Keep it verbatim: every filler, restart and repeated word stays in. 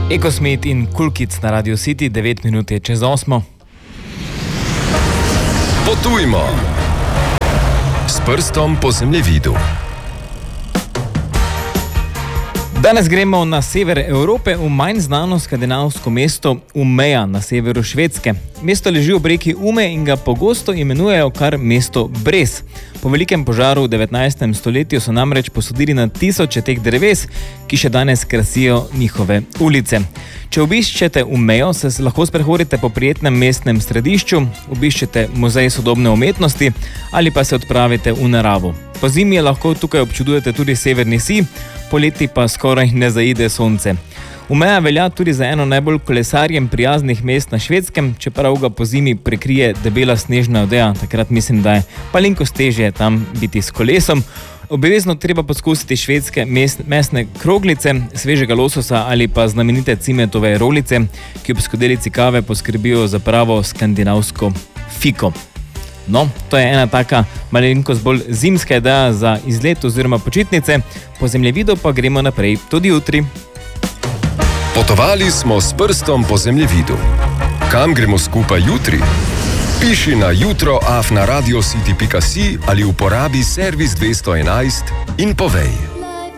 Ekosmet in Kulkic na Radio City, devet minut je čez osmo. Potujmo s prstom po zemljevidu. Danes gremo na sever Evrope, v manj znano skandinavsko mesto Umeå na severu Švedske. Mesto leži ob reki Ume in ga pogosto imenujejo kar mesto brez. Po velikem požaru v devetnajstem stoletju so namreč posodili na tisoče teh dreves, ki še danes krasijo njihove ulice. Če obiščete Umeå, se lahko sprehodite po prijetnem mestnem središču, obiščete muzej sodobne umetnosti ali pa se odpravite v naravo. Po zimi lahko tukaj občudujete tudi severni sij, poleti pa skoraj ne zaide sonce. Umeå velja tudi za eno najbolj kolesarjem prijaznih mest na Švedskem, čeprav ga po zimi prekrije debela snežna odeja. Takrat mislim, da je malenkost težje tam biti s kolesom. Obvezno treba poskusiti švedske mesne kroglice, svežega lososa ali pa znamenite cimetove rolice, ki ob skodelici kave poskrbijo za pravo skandinavsko fiko. No, to je ena taka malenkost bolj zimska ideja za izlet oziroma počitnice, po zemljevidu pa gremo naprej tudi jutri. Potovali smo s prstom po zemljevidu. Kam gremo skupaj jutri? Piši na jutro afna radiocity pika si ali uporabi servis dvesto enajst in povej.